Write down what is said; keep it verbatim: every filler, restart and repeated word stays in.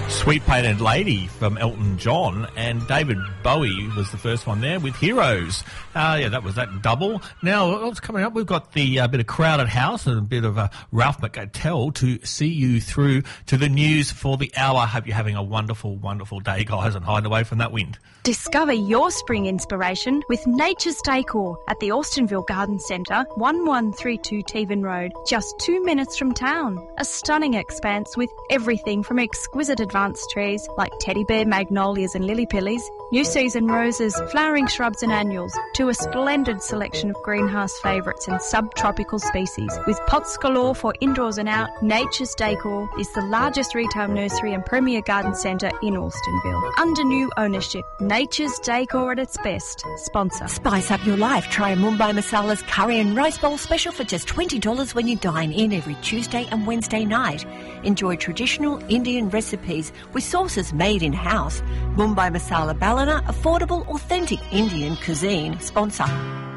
Sweet Painted Lady from Elton John, and David Bowie was the first one there with Heroes. Uh, yeah, that was that double. Now, what's coming up? We've got the uh, bit of Crowded House and a bit of uh, Ralph McTell to see you through to the news for the hour. I hope you're having a wonderful, wonderful day, guys, and hide away from that wind. Discover your spring inspiration with Nature's Decor at the Austinville Garden Centre, one one three two Tevan Road, just two minutes from town. A stunning expanse with everything from exquisite advanced trees like teddy bear, magnolias and lily pillies, new season roses, flowering shrubs and annuals, to a splendid selection of greenhouse favourites and subtropical species. With pots galore for indoors and out, Nature's Decor is the largest retail nursery and premier garden centre in Austinville. Under new ownership, Nature's Decor at its best. Sponsor. Spice up your life. Try a Mumbai Masala's curry and rice bowl special for just twenty dollars when you dine in every Tuesday and Wednesday night. Enjoy traditional Indian recipes with sauces made in-house. Mumbai Masala Ballina, affordable, authentic Indian cuisine. Sponsor.